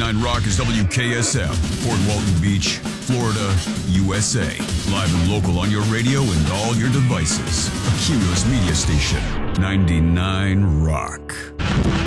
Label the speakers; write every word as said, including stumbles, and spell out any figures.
Speaker 1: ninety-nine Rock is W K S F, Fort Walton Beach, Florida, U S A. Live and local on your radio and all your devices. A Cumulus Media Station, ninety-nine Rock.